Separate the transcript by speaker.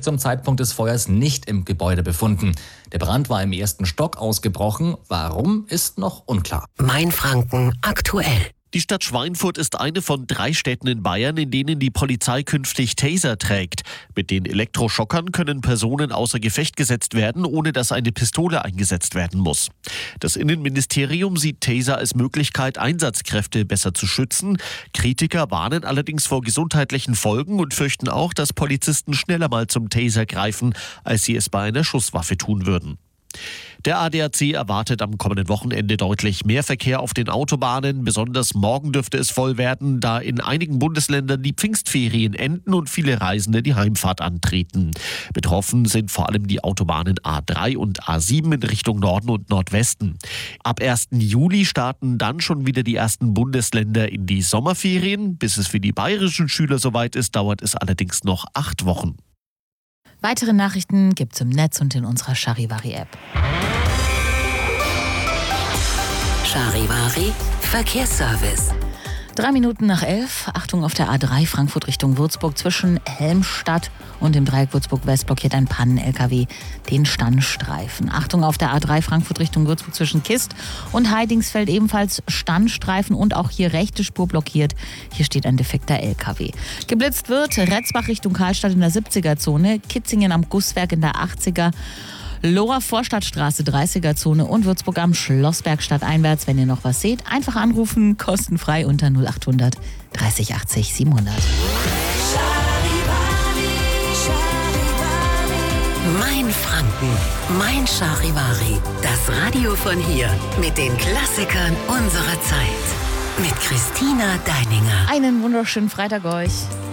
Speaker 1: zum Zeitpunkt des Feuers nicht im Gebäude befunden. Der Brand war im ersten Stock ausgebrochen. Warum, ist noch unklar.
Speaker 2: Mainfranken aktuell.
Speaker 3: Die Stadt Schweinfurt ist eine von 3 Städten in Bayern, in denen die Polizei künftig Taser trägt. Mit den Elektroschockern können Personen außer Gefecht gesetzt werden, ohne dass eine Pistole eingesetzt werden muss. Das Innenministerium sieht Taser als Möglichkeit, Einsatzkräfte besser zu schützen. Kritiker warnen allerdings vor gesundheitlichen Folgen und fürchten auch, dass Polizisten schneller mal zum Taser greifen, als sie es bei einer Schusswaffe tun würden. Der ADAC erwartet am kommenden Wochenende deutlich mehr Verkehr auf den Autobahnen. Besonders morgen dürfte es voll werden, da in einigen Bundesländern die Pfingstferien enden und viele Reisende die Heimfahrt antreten. Betroffen sind vor allem die Autobahnen A3 und A7 in Richtung Norden und Nordwesten. Ab 1. Juli starten dann schon wieder die ersten Bundesländer in die Sommerferien. Bis es für die bayerischen Schüler soweit ist, dauert es allerdings noch 8 Wochen.
Speaker 4: Weitere Nachrichten gibt's im Netz und in unserer Charivari-App.
Speaker 2: Charivari Verkehrsservice.
Speaker 4: 3 Minuten nach 11. Achtung, auf der A3 Frankfurt Richtung Würzburg zwischen Helmstadt und dem Dreieck Würzburg-West blockiert ein Pannen-LKW den Standstreifen. Achtung, auf der A3 Frankfurt Richtung Würzburg zwischen Kist und Heidingsfeld ebenfalls Standstreifen und auch hier rechte Spur blockiert. Hier steht ein defekter LKW. Geblitzt wird Retzbach Richtung Karlstadt in der 70er-Zone, Kitzingen am Gusswerk in der 80er, Lora Vorstadtstraße 30er-Zone und Würzburg am Schlossberg stadteinwärts. Wenn ihr noch was seht, einfach anrufen, kostenfrei unter 0800 30 80 700.
Speaker 2: Mainfranken, mein Charivari. Das Radio von hier mit den Klassikern unserer Zeit. Mit Christina Deininger.
Speaker 4: Einen wunderschönen Freitag euch.